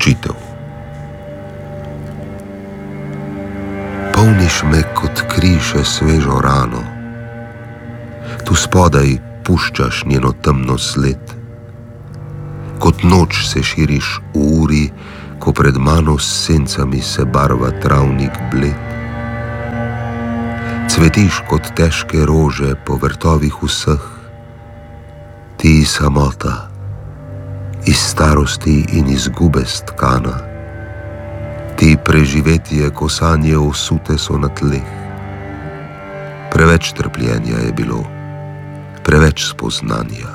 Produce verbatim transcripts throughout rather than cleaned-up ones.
Učitev. Polniš me kot kri še svežo rano, tu spodaj puščaš njeno temno sled. Kot noč se širiš v uri, ko pred mano s sencami se barva travnik bled. Cvetiš kot težke rože po vrtovih vseh, ti samota, iz starosti in izgube stkana, ti preživetje, ko sanje osute so na tleh. Preveč trpljenja je bilo, preveč spoznanja.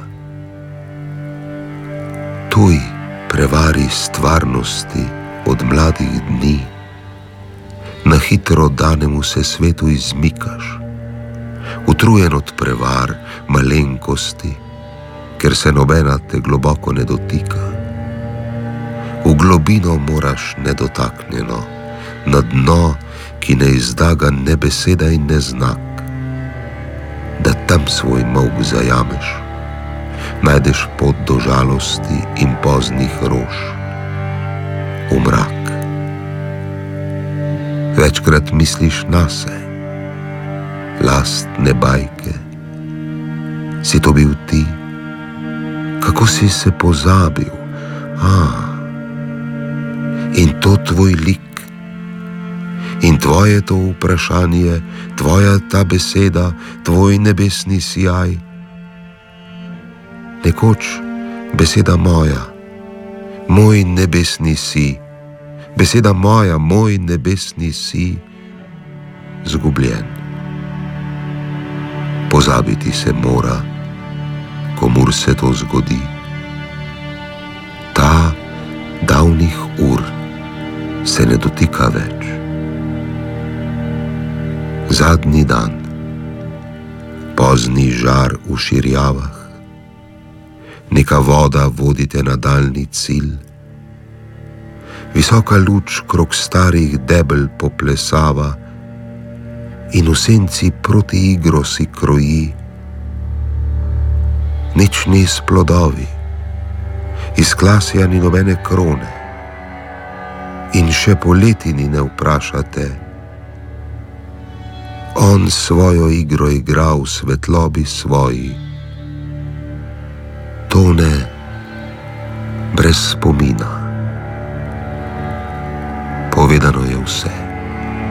Tuj prevari stvarnosti od mladih dni, na hitro danemu se svetu izmikaš, utrujen od prevar, malenkosti, ker se nobena te globoko ne dotika. V globino moraš nedotaknjeno, na dno, ki ne izda ga ne beseda in ne znak, da tam svoj molk zajameš, najdeš pot do žalosti in poznih rož, v mrak. Večkrat misliš nase, lastne bajke. Si to bil ti? Kako si se pozabil? A, in to tvoj lik, in tvoje to vprašanje, tvoja ta beseda, tvoj nebesni sijaj. Nekoč beseda moja, moj nebesni si, beseda moja, moj nebesni si, zgubljen. Pozabiti se mora, komur se to zgodi. Ta davnih ur se ne dotika več. Zadnji dan, pozni žar v širjavah, neka voda vodite na daljni cilj, visoka luč krog starih debel poplesava in v senci proti igro si kroji. Nič ni s plodovi, iz klasja ni nobene krone in še poleti ni ne vprašate. On svojo igro igra v svetlobi svoji, tone brez spomina. Povedano je vse.